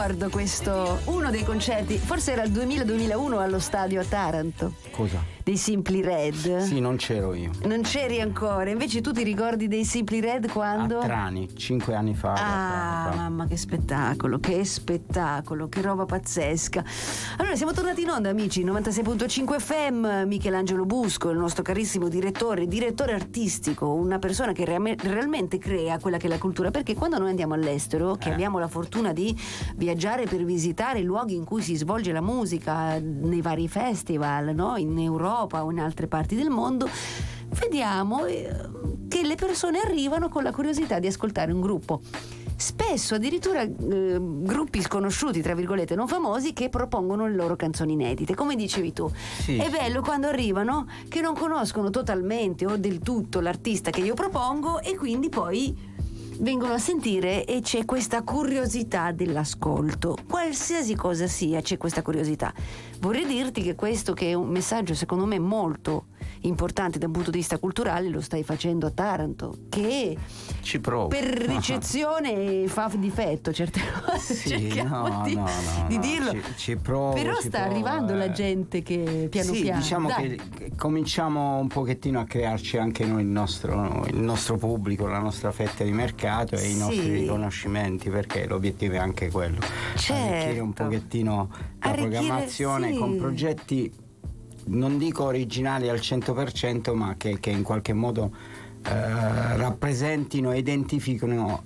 ricordo questo, uno dei concerti, forse era il 2000-2001 allo stadio a Taranto. Cosa? Dei Simply Red. Sì, non c'ero io. Non c'eri ancora, invece tu ti ricordi dei Simply Red quando? A Trani, 5 anni fa. Ah, mamma, che spettacolo, che roba pazzesca. Allora, siamo tornati in onda, amici, 96.5 FM, Michelangelo Busco, il nostro carissimo direttore artistico, una persona che realmente crea quella che è la cultura, perché quando noi andiamo all'estero, che abbiamo la fortuna di viaggiare per visitare i luoghi in cui si svolge la musica, nei vari festival, no? In Europa o in altre parti del mondo, vediamo che le persone arrivano con la curiosità di ascoltare un gruppo. Spesso addirittura gruppi sconosciuti, tra virgolette, non famosi, che propongono le loro canzoni inedite, come dicevi tu. Sì. È bello quando arrivano che non conoscono totalmente o del tutto l'artista che io propongo e quindi poi vengono a sentire e c'è questa curiosità dell'ascolto. Qualsiasi cosa sia, c'è questa curiosità. Vorrei dirti che questo, che è un messaggio secondo me molto importante da un punto di vista culturale, lo stai facendo a Taranto, che ci provo. Per ricezione fa difetto certe cose. Sì, cerchiamo di dirlo. Ci provo. Però sta arrivando la gente che piano piano. Diciamo che cominciamo un pochettino a crearci anche noi il nostro pubblico, la nostra fetta di mercato e i nostri riconoscimenti, perché l'obiettivo è anche quello. Arricchire un pochettino la programmazione con progetti, non dico originali al 100%, ma che in qualche modo rappresentino e identifichino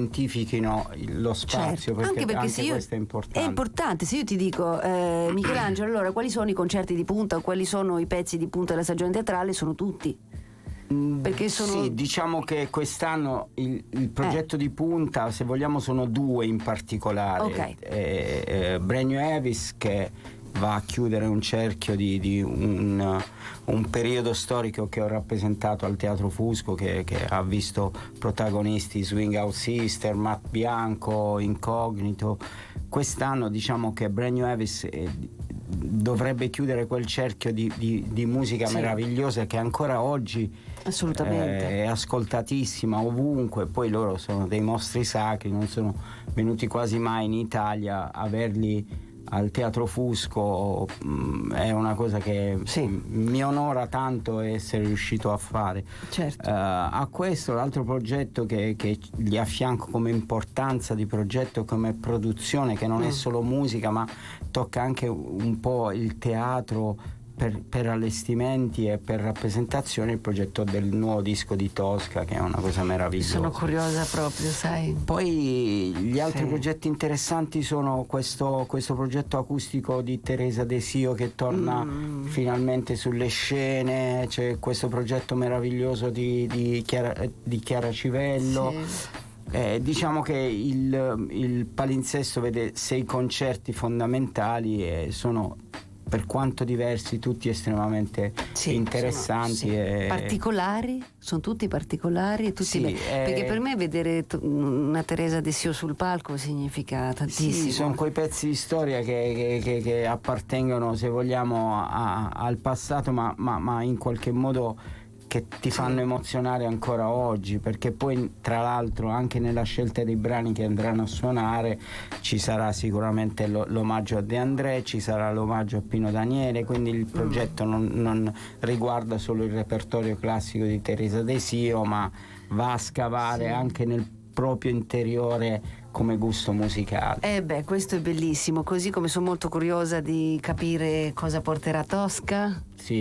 lo spazio, perché anche questo è importante. È importante. Se io ti dico Michelangelo, allora quali sono i concerti di punta o quali sono i pezzi di punta della stagione teatrale? Sono tutti. Perché Sì, diciamo che quest'anno il progetto di punta, se vogliamo, sono due in particolare. Okay. Brand New Avis, che va a chiudere un cerchio di un periodo storico che ho rappresentato al Teatro Fusco, che ha visto protagonisti Swing Out Sister, Matt Bianco, Incognito. Quest'anno diciamo che Brand New Avis dovrebbe chiudere quel cerchio di musica meravigliosa che ancora oggi assolutamente è ascoltatissima ovunque. Poi loro sono dei mostri sacri, non sono venuti quasi mai in Italia. Averli al Teatro Fusco è una cosa che mi onora tanto essere riuscito a fare. Certo. A questo l'altro progetto che gli affianco come importanza di progetto, come produzione, che non è solo musica ma tocca anche un po' il teatro per allestimenti e per rappresentazioni, il progetto del nuovo disco di Tosca, che è una cosa meravigliosa. Sono curiosa proprio, sai. Poi gli altri progetti interessanti sono questo progetto acustico di Teresa De Sio, che torna finalmente sulle scene. C'è questo progetto meraviglioso di Chiara Civello. Diciamo che il palinsesto vede 6 concerti fondamentali e sono, per quanto diversi, tutti estremamente interessanti. Particolari, sono tutti particolari e tutti perché per me vedere una Teresa De Sio sul palco significa tantissimo. Sì, sono quei pezzi di storia che appartengono, se vogliamo, al passato, ma in qualche modo che ti fanno emozionare ancora oggi, perché poi tra l'altro anche nella scelta dei brani che andranno a suonare ci sarà sicuramente l'omaggio a De André, ci sarà l'omaggio a Pino Daniele, quindi il progetto non riguarda solo il repertorio classico di Teresa De Sio, ma va a scavare anche nel proprio interiore come gusto musicale. Questo è bellissimo, così come sono molto curiosa di capire cosa porterà Tosca.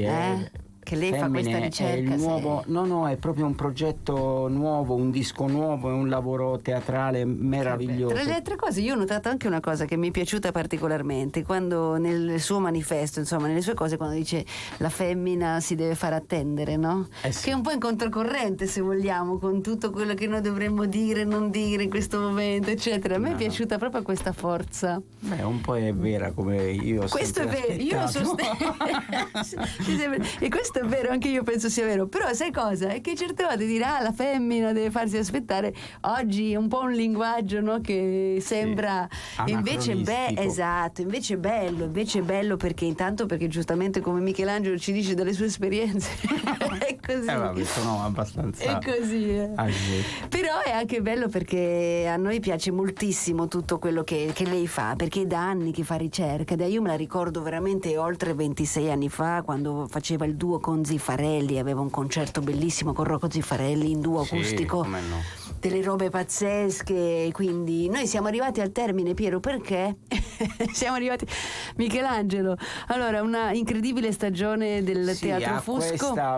Che lei fa questa ricerca. È il nuovo, è proprio un progetto nuovo, un disco nuovo, è un lavoro teatrale meraviglioso. Tra le altre cose io ho notato anche una cosa che mi è piaciuta particolarmente, quando nel suo manifesto, insomma nelle sue cose, quando dice la femmina si deve far attendere, no? Che è un po' in controcorrente, se vogliamo, con tutto quello che noi dovremmo dire, non dire in questo momento, eccetera. A me è piaciuta proprio questa forza. Un po' è vera, come io ho questo è vero, io sostengo. E questo è vero, anche io penso sia vero. Però sai cosa? È che certe volte dirà la femmina deve farsi aspettare. Oggi è un po' un linguaggio, no? Che sembra invece esatto, invece è bello perché intanto perché giustamente come Michelangelo ci dice dalle sue esperienze è così. Vabbè, sono abbastanza. È così. Però è anche bello perché a noi piace moltissimo tutto quello che lei fa, perché è da anni che fa ricerca. Io me la ricordo veramente oltre 26 anni fa, quando faceva il duo con Ziffarelli, aveva un concerto bellissimo con Rocco Ziffarelli in duo acustico, delle robe pazzesche. Quindi noi siamo arrivati al termine, Piero, perché siamo arrivati, Michelangelo, allora una incredibile stagione del Teatro Fusco. Questa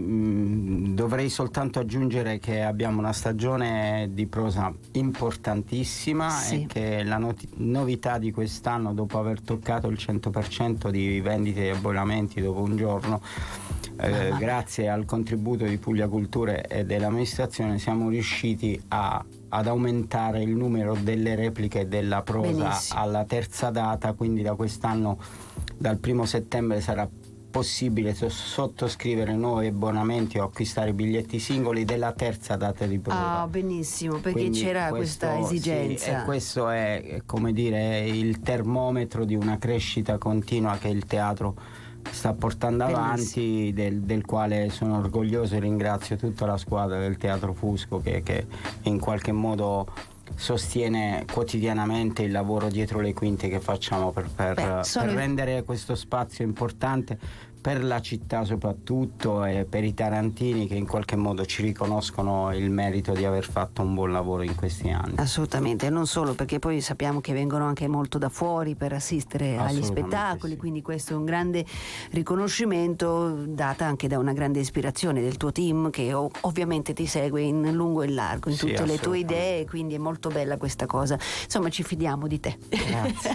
dovrei soltanto aggiungere che abbiamo una stagione di prosa importantissima e che la novità di quest'anno, dopo aver toccato il 100% di vendite e abbonamenti dopo un giorno, grazie al contributo di Puglia Culture e dell'amministrazione siamo riusciti ad aumentare il numero delle repliche della prosa alla terza data, quindi da quest'anno dal 1 settembre sarà possibile sottoscrivere nuovi abbonamenti o acquistare biglietti singoli della terza data di prova. Benissimo, perché quindi c'era questa esigenza. E questo è, come dire, il termometro di una crescita continua che il teatro sta portando avanti, del quale sono orgoglioso e ringrazio tutta la squadra del Teatro Fusco che in qualche modo sostiene quotidianamente il lavoro dietro le quinte che facciamo per rendere questo spazio importante per la città soprattutto e per i tarantini che in qualche modo ci riconoscono il merito di aver fatto un buon lavoro in questi anni. Assolutamente, non solo, perché poi sappiamo che vengono anche molto da fuori per assistere agli spettacoli, quindi questo è un grande riconoscimento data anche da una grande ispirazione del tuo team che ovviamente ti segue in lungo e largo in tutte le tue idee, quindi è molto bella questa cosa. Insomma, ci fidiamo di te. Grazie.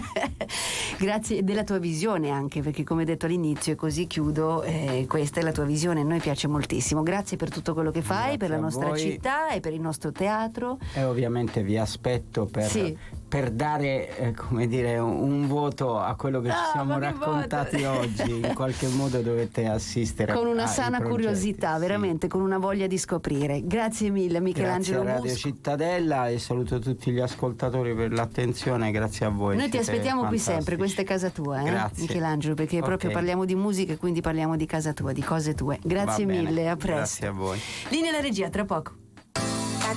Grazie della tua visione anche, perché come detto all'inizio e così chiudo, questa è la tua visione, a noi piace moltissimo. Grazie per tutto quello che fai, per la nostra città e per il nostro teatro. E ovviamente vi aspetto per dare come dire un voto a quello che ci siamo raccontati oggi. In qualche modo dovete assistere con una sana curiosità, veramente con una voglia di scoprire. Grazie mille Michelangelo Busco. Grazie a Radio Cittadella e saluto tutti gli ascoltatori per l'attenzione. Grazie a voi. Noi ti aspettiamo qui sempre, questa è casa tua, Michelangelo, perché proprio parliamo di musica e quindi parliamo di casa tua, di cose tue. Grazie mille, a presto. Grazie a voi. Linea alla regia, tra poco.